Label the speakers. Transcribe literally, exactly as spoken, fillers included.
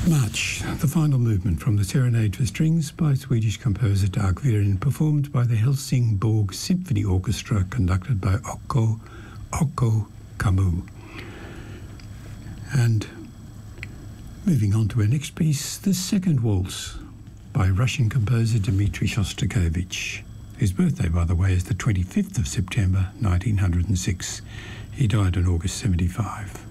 Speaker 1: March, the final movement from the Serenade for Strings by Swedish composer Dag Viren, performed by the Helsingborg Symphony Orchestra, conducted by Okko, Okko Kamu. And moving on to our next piece, the second waltz by Russian composer Dmitri Shostakovich, whose birthday, by the way, is the twenty-fifth of September nineteen oh six. He died in August seventy-five.